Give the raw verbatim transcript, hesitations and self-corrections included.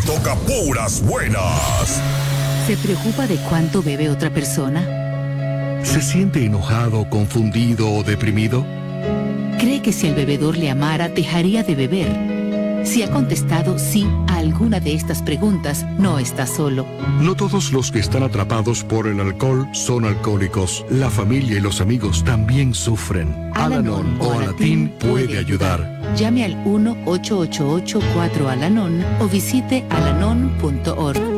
toca puras buenas. ¿Se preocupa de cuánto bebe otra persona? ¿Se siente enojado, confundido o deprimido? ¿Cree que si el bebedor le amara, dejaría de beber? Si ha contestado sí a alguna de estas preguntas, no está solo. No todos los que están atrapados por el alcohol son alcohólicos. La familia y los amigos también sufren. Al-Anon o Alatín puede ayudar. Llame al uno ocho ocho ocho cuatro Al-Anon o visite alanon punto org.